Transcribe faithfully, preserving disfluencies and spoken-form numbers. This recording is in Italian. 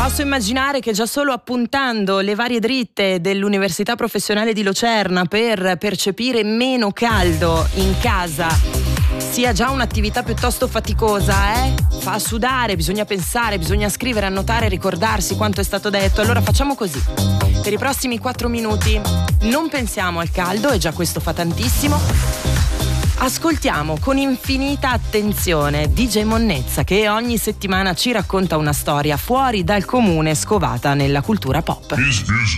Posso immaginare che già solo appuntando le varie dritte dell'Università Professionale di Locerna per percepire meno caldo in casa sia già un'attività piuttosto faticosa, eh? Fa sudare, bisogna pensare, bisogna scrivere, annotare, ricordarsi quanto è stato detto. Allora facciamo così. Per i prossimi quattro minuti non pensiamo al caldo, e già questo fa tantissimo. Ascoltiamo con infinita attenzione D J Monnezza, che ogni settimana ci racconta una storia fuori dal comune scovata nella cultura pop.